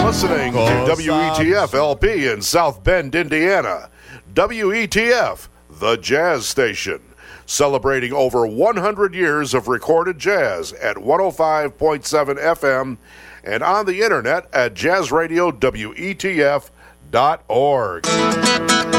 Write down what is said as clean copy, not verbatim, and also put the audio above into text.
listening to WETF LP in South Bend, Indiana. WETF, the jazz station, celebrating over 100 years of recorded jazz at 105.7 FM and on the internet at jazzradiowetf.org.